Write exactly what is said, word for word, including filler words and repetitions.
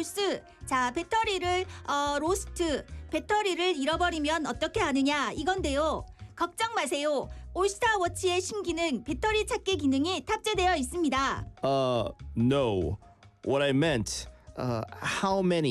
로스. 자, 배터리를 어, 로스트. 배터리를 잃어버리면 어떻게 하느냐 이건데요. 걱정 마세요. 올스타 워치의 신기능 배터리 찾기 기능이 탑재되어 있습니다. Uh, no. What I meant, uh, how many